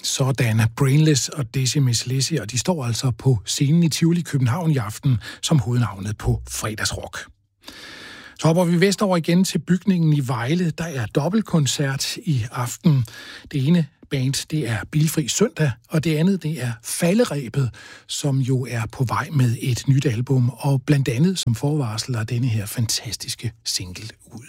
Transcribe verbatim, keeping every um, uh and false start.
Sådan, Brainless og Dizzy Miss Lizzy, og de står altså på scenen i Tivoli København i aften som hovednavnet på Fredagsrock. Så hopper vi vestover igen til bygningen i Vejle. Der er dobbeltkoncert i aften. Det ene band, det er Bilfri Søndag, og det andet, det er Falderebet, som jo er på vej med et nyt album, og blandt andet som forvarsel af denne her fantastiske single ud.